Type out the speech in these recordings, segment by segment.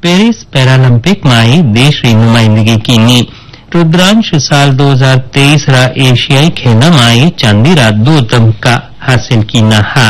Paris Paralympic माई देश री नुमाइंदगी कीनी। रुद्रांश साल 2023 रा एशियाई खेना माई चांदी रा 2 तमगा हासिल कीना हा।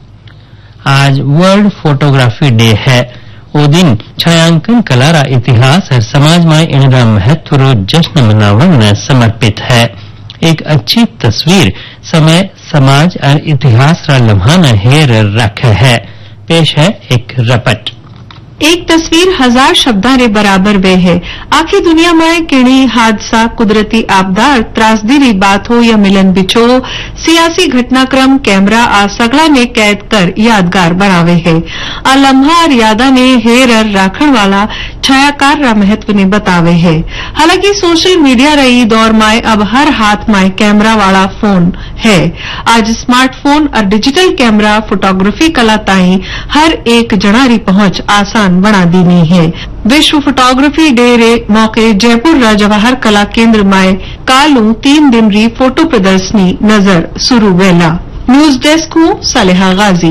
आज वर्ल्ड फोटोग्राफी डे है। ओ दिन छायांकन कला रा इतिहास और समाज में इनका महत्व रो जश्न मनावन में समर्पित है। एक अच्छी तस्वीर समय, समाज और इतिहास रा लम्हा न हेर रखे है। पेश है एक रपट। एक तस्वीर 1000 शब्दां रे बराबर वे है। आखी दुनिया में किणी हादसा, कुदरती आपदा, त्रासदी री बात हो या मिलन बिछो, सियासी घटनाक्रम कैमरा आ सगला ने कैद कर यादगार बनावे है। आ लम्हा और यादा ने हेर राखण वाला छायाकार रा महत्व ने बतावे है। हालांकि सोशल मीडिया रही दौर में अब हर हाथ में कैमरा वाला फोन है। आज स्मार्टफोन और डिजिटल कैमरा फोटोग्राफी कला ताई हर एक जना री पहुंच आसान बना दीनी है। विश्व फोटोग्राफी डे रे मौके जयपुर रा जवाहर कला केंद्र में कालू 3 दिन री फोटो प्रदर्शनी नजर शुरू वेला। न्यूज डेस्क हूँ सालेहा गाजी।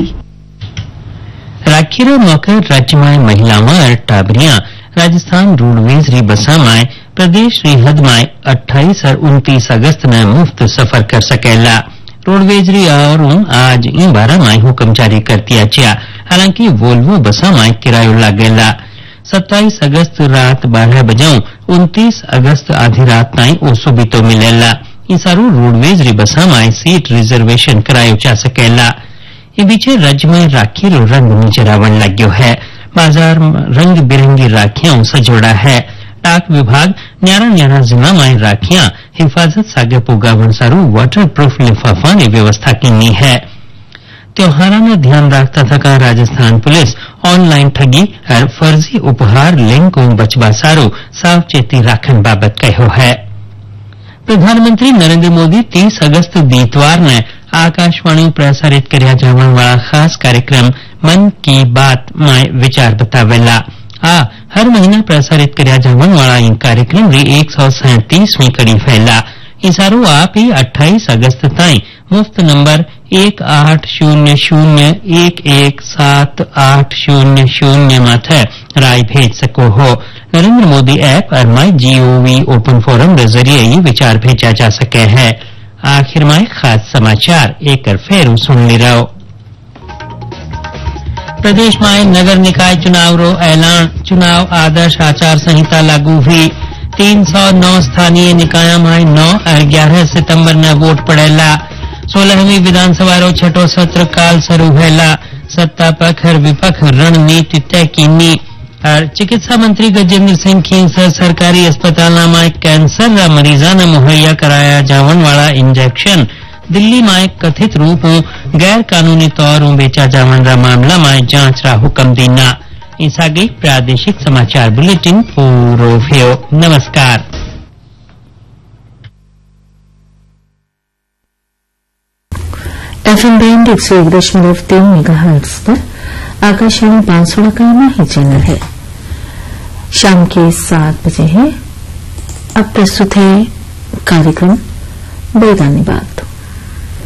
राखी रो मौके राज्य में महिलाओं और टाबरियां राजस्थान रोडवेज री बसा में प्रदेश री हद में 28 और 29 अगस्त में मुफ्त सफर कर सकेला। रोडवेज री और आज इन 12 में हुक्म जारी कर दिया गया। हालांकि वोल्वो बसा में किरायो लागेला। 27 अगस्त रात 12 बजे 29 अगस्त आधी रात ताई ओ सुबितो मिलेला। ई सारू रोडवेज री बसा में सीट रिजर्वेशन करायो जा सकेला। ये बीचे राज्य में राखी रो रंग नजरावन लाग्यो है। बाजार रंग बिरंगी राखियां सजोड़ा है। डाक विभाग न्यारा जिला में राखियां हिफाजत सागे पुगावन सारू वाटर प्रूफ लिफाफा ने व्यवस्था की है। त्योहारा में ध्यान रखता थका राजस्थान पुलिस ऑनलाइन ठगी और फर्जी उपहार लिंक को बचवा सारू सावचेती राखन बाबत कहो है। प्रधानमंत्री नरेंद्र मोदी 30 अगस्त दीतवार ने आकाशवाणी प्रसारित करया जावन वाला खास कार्यक्रम मन की बात में विचार बतावेला। हर महीना प्रसारित करया जावन वाला इन कार्यक्रम री 137वीं कड़ी फैला। इसारो आप ही 28 अगस्त ताई मुफ्त नंबर 1800117800 माथे राय भेज सको हो। नरेंद्र मोदी ऐप और माई GOV ओपन फोरम के जरिए ये विचार भेजा जा सके है। आखिर में खास समाचार एक फेर सुन ली रहो। प्रदेश में नगर निकाय चुनाव रो ऐलान। चुनाव आदर्श आचार संहिता लागू हुई। 309 स्थानीय निकाय में 9 और 11 सितंबर ने वोट पड़ेला। 16वीं विधानसभा रो 6ठो सत्र काल शुरू हैला। सत्ता पक्ष और विपक्ष रणनीति तय कीनी। और चिकित्सा मंत्री गजेंद्र सिंह खींसर सरकारी अस्पताल में कैंसर रा मरीजा ने मुहैया कराया जावन वाला इंजेक्शन दिल्ली में कथित रूप गैर कानूनी तौर बेचा जावन रा मामला में जांच रा हुक्म दीना। इस आगे प्रादेशिक समाचार बुलेटिन पूरो भयो। नमस्कार। FM बैंड 101.3 मेगाहर्ट्ज पर आकाशवाणी बांसवाड़ा का ही चैनल है। शाम के 7 बजे है। अब प्रस्तुत है कार्यक्रम बेगानी बात।